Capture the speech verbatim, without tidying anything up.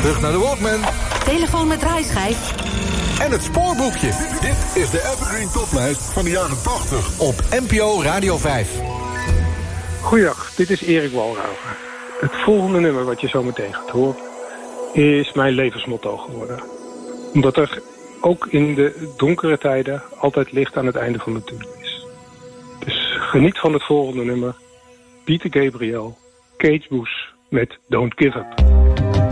Terug naar de Walkman. Telefoon met draaischijf. En het spoorboekje. Dit is de Evergreen Toplijst van de jaren tachtig. Op N P O Radio vijf. Goeiedag, dit is Erik Walraven. Het volgende nummer wat je zo meteen gaat horen is mijn levensmotto geworden. Omdat er ook in de donkere tijden altijd licht aan het einde van de tunnel is. Dus geniet van het volgende nummer. Peter Gabriel, Kate Bush met Don't Give Up.